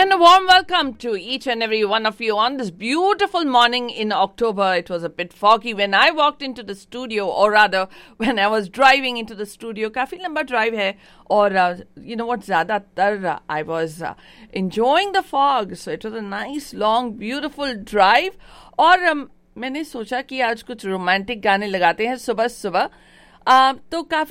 And a warm welcome to each and every one of you on this beautiful morning in October. It was a bit foggy when I walked into the studio, or rather, when I was driving into the studio. काफी लंबा drive है, और you know what, ज़्यादातर I was enjoying the fog. So it was a nice, long, beautiful drive. और मैंने सोचा कि आज कुछ रोमांटिक गाने लगाते हैं सुबह सुबह. तो काफी